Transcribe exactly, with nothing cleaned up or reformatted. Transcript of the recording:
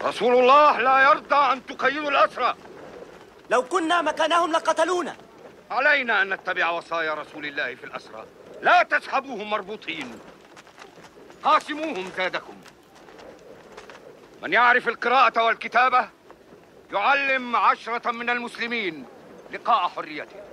رسول الله لا يرضى أن تقيدوا الأسرى. لو كنا مكانهم لقتلونا. علينا أن نتبع وصايا رسول الله في الأسرى، لا تسحبوهم مربوطين، قاسموهم زادكم. من يعرف القراءة والكتابة يعلم عشرة من المسلمين لقاء حريته.